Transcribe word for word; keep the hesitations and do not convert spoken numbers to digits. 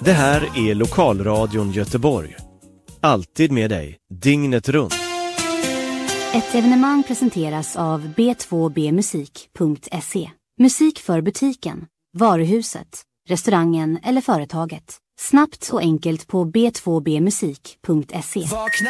Det här är Lokalradion Göteborg. Alltid med dig, dygnet runt. Ett evenemang presenteras av b två b musik punkt se. Musik för butiken, varuhuset, restaurangen eller företaget. Snabbt och enkelt på b två b musik punkt se.